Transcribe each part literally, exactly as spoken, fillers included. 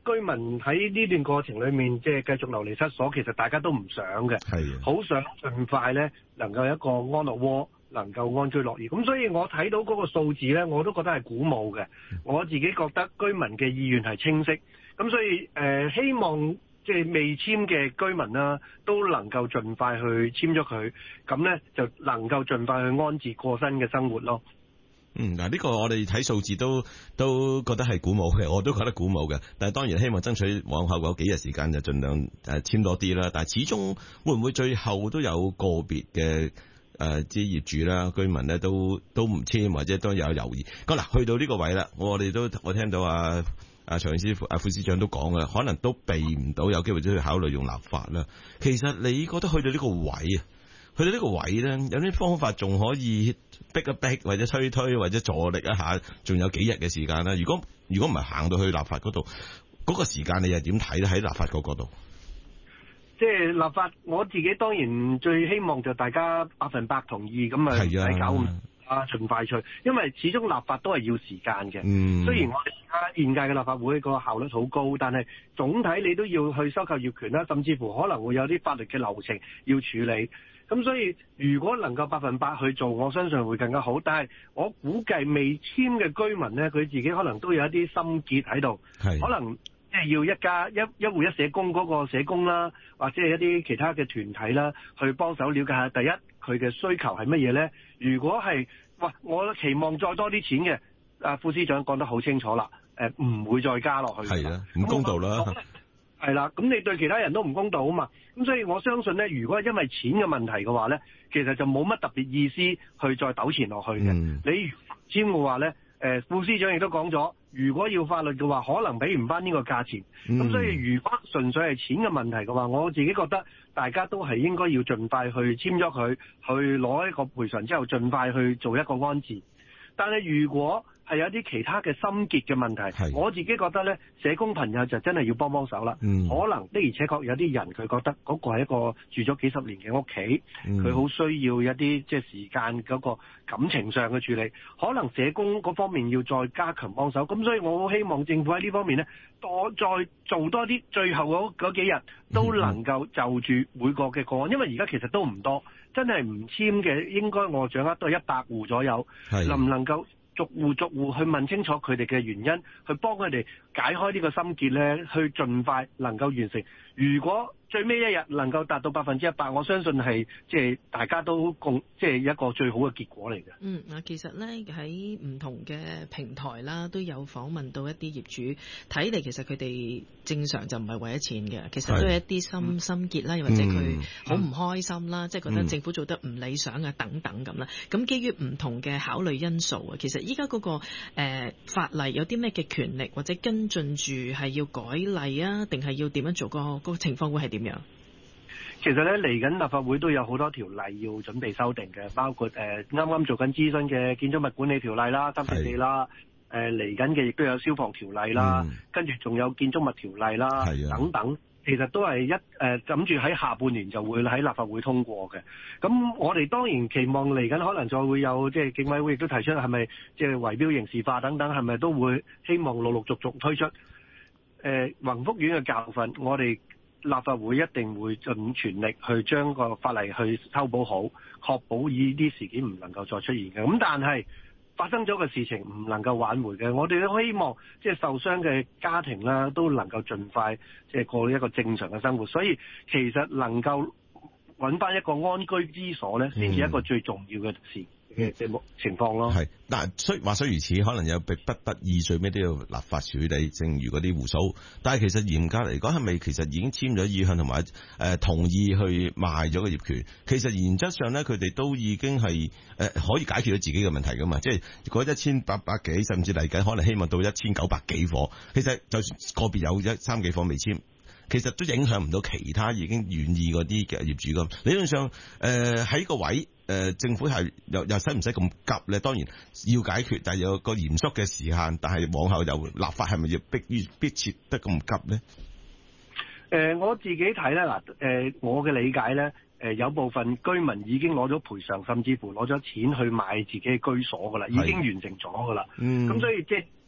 居民喺呢段過程裏面即係繼續流離失所，其實大家都唔想嘅，係好想盡快咧能夠有一個安樂窩，能夠安居樂業。咁所以我睇到嗰個數字咧，我都覺得係鼓舞嘅。我自己覺得居民嘅意願係清晰，咁所以誒、呃、希望即係未簽嘅居民啦，都能夠盡快去簽咗佢，咁咧就能夠盡快去安置過新嘅生活咯。 嗯，嗱，呢個我哋睇數字都都覺得係鼓舞嘅，我都覺得鼓舞嘅。但係當然希望爭取往後嗰幾日時間就盡量誒簽多啲啦。但係始終會唔會最後都有個別嘅誒啲業主啦、居民咧都都唔簽或者都有猶豫。咁嗱，去到呢個位啦，我哋都我聽到啊啊財政司啊副司長都講嘅，可能都避唔到有機會都去考慮用立法啦。其實你覺得去到呢個位啊？去到呢個位咧，有啲方法仲可以逼一逼，或者推推，或者助力一下，仲有幾日嘅時間啦。如果如果唔係行到去立法嗰度，嗰個時間你又點睇咧？喺立法嗰個度， 即係立法，我自己當然最希望就大家百分百同意，咁啊唔使搞咁啊盡快脆，因為始終立法都係要時間嘅。嗯，雖然我哋而家現屆嘅立法會個效率好高，但係總體你都要去收購業權啦，甚至乎可能會有啲法律嘅流程要處理。咁所以如果能夠百分百去做，我相信會更加好。但係我估計未簽嘅居民呢，佢自己可能都有一啲心結喺度，可能即係要一家一一戶一社工嗰個社工啦，或者係一啲其他嘅團體啦，去幫手了解下第一佢嘅需求係乜嘢呢？如果係哇，我期望再多啲錢嘅，啊副司長講得好清楚啦，誒、呃、唔會再加落去，係啊，唔公道啦。係啦，咁你對其他人都唔公道啊嘛，咁所以我相信咧，如果因為錢嘅問題嘅話咧，其實就冇乜特別意思去再糾纏落去嘅。嗯、你簽嘅話咧，誒副司長亦都講咗，如果要法律嘅話，可能俾唔翻呢個價錢。咁、嗯、所以如果純粹係錢嘅問題嘅話，我自己覺得大家都係應該要盡快去簽咗佢，去攞一個賠償之後，盡快去做一個安置。但係如果係有啲其他嘅心結嘅問題，我自己覺得咧，社工朋友就真係要幫幫手啦。嗯、可能的而且確有啲人佢覺得嗰個係一個住咗幾十年嘅屋企，佢好、嗯、需要一啲即係時間嗰個感情上嘅處理，可能社工嗰方面要再加強幫手。咁所以我好希望政府喺呢方面咧，多再做多啲，最後嗰嗰幾日都能夠就住每個嘅個案，因為而家其實都唔多，真係唔簽嘅應該我掌握都係一百戶左右，能唔能夠逐戶逐戶去問清楚佢哋嘅原因，去幫佢哋解開呢個心結咧，去盡快能夠完成。如果最尾一日能夠達到百分之一百，我相信係即係大家都共即係一個最好嘅結果嚟嘅。 嗯，嗱，其實咧喺唔同嘅平台啦，都有訪問到一啲業主，睇嚟其實佢哋正常就唔係為咗錢嘅，其實都係一啲心、嗯、心結啦，又或者佢好唔開心啦，嗯、即係覺得政府做得唔理想啊，等等咁啦。咁基於唔同嘅考慮因素啊，其實依家嗰個誒、呃、法例有啲咩嘅權力或者跟進住係要改例啊，定係要點樣做個？個情況會係點樣？ 其實咧嚟緊立法會都有好多條例要準備修訂嘅，包括誒啱啱做緊諮詢嘅建築物管理條例啦、三四四啦，誒嚟緊嘅亦都有消防條例啦，嗯、跟住仲有建築物條例啦、啊、等等，其實都係一誒諗住喺下半年就會喺立法會通過嘅。咁我哋當然期望嚟緊可能再會有即係競委會亦都提出係咪即係圍標刑事化等等，係咪都會希望陸陸續續推出。誒宏福苑嘅教訓，我哋立法會一定會盡全力去將個法例去修補好，確保呢啲事件唔能夠再出現嘅。咁但係發生咗嘅事情唔能夠挽回嘅，我哋都希望即係受傷嘅家庭啦，都能夠盡快即係過一個正常嘅生活。所以其實能夠揾翻一個安居之所咧，先至一個最重要嘅事。嗯嘅情況咯，係嗱，雖話雖如此，可能有逼不得已，最尾都要立法處理，正如嗰啲戶數。但係其實嚴格嚟講，係咪其實已經簽咗意向同埋誒同意去賣咗個業權？其實原則上咧，佢哋都已經係誒、呃、可以解決到自己嘅問題噶嘛。即係嗰一千八百幾，甚至嚟緊可能希望到一千九百幾伙。其實就算個別有一三幾伙未簽，其實都影響唔到其他已經願意嗰啲嘅業主咁。理論上誒喺、呃、個位。誒、呃，政府係又又使唔使咁急咧？當然要解決，但係有個嚴肅嘅時限。但係往後又立法係咪要逼於逼切得咁急咧？ 誒、呃，我自己睇咧嗱，誒、呃，我嘅理解咧，誒、呃，有部分居民已經攞咗賠償，甚至乎攞咗錢去買自己嘅居所噶啦，已經完成咗噶啦。嗯，咁所以即係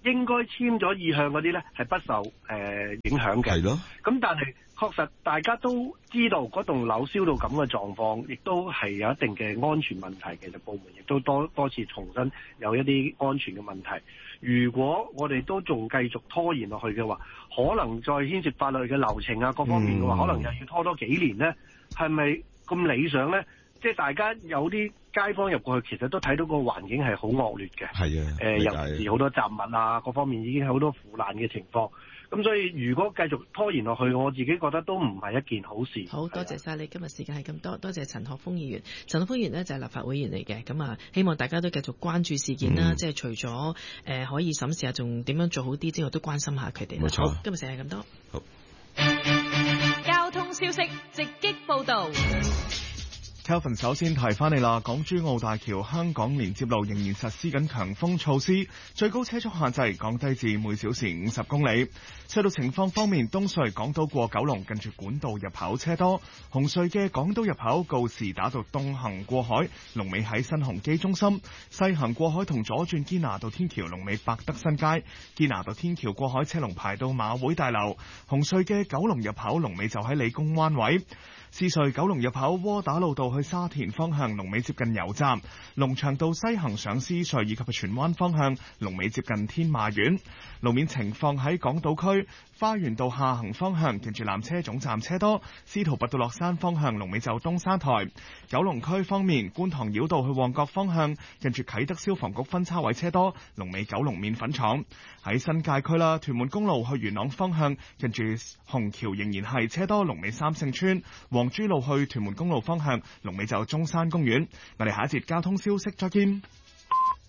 應該簽咗意向嗰啲咧係不受誒、呃、影響嘅。 係咯。咁但係確實大家都知道嗰棟樓燒到咁嘅狀況，亦都係有一定嘅安全問題。其實部門亦都多多次重申有一啲安全嘅問題。如果我哋都仲繼續拖延落去嘅話，可能再牽涉法律嘅流程啊各方面嘅話、嗯，可能又要拖多幾年呢。係咪咁理想呢？即係大家有啲街坊入過去，其實都睇到個環境係好惡劣嘅。係啊，誒、呃，尤其是好多雜物啊，各方面已經係好多腐爛嘅情況。咁所以如果繼續拖延落去，我自己覺得都唔係一件好事。 好多謝晒你，今日時間係咁多，多謝陳學鋒議員。陳學鋒議員呢就係立法會議員嚟嘅，咁啊希望大家都繼續關注事件啦、嗯，即係除咗誒、呃、可以審視下仲點樣做好啲之外，都關心下佢哋。冇錯，今日時間係咁多。好， 交通消息直擊報道。 Kelvin 首先提翻你啦，港珠澳大橋香港連接路仍然實施緊強風措施，最高車速限制降低至每小時五十公里。隧道情況方面，東隧港島過九龍近住管道入口車多，紅隧嘅港島入口告士打道東行過海，龍尾喺新鴻基中心；西行過海同左轉堅拿道天橋，龍尾百德新街；堅拿道天橋過海車龍排到馬會大樓。紅隧嘅九龍入口龍尾就喺理工灣位。獅隧九龍入口窩打老道去沙田方向龍尾接近油站，龍翔道西行上獅隧以及荃灣方向龍尾接近天馬苑。路面情況喺港島區花園道下行方向近住纜車總站車多，司徒拔道落山方向龍尾就東山台。九龍區方面，觀塘繞道去旺角方向近住啟德消防局分叉位車多，龍尾九龍麵粉廠。喺新界區啦，屯門公路去元朗方向近住紅橋仍然係車多，龍尾三聖村。黃珠路去屯門公路方向龍尾就中山公園。我哋下一節交通消息再見。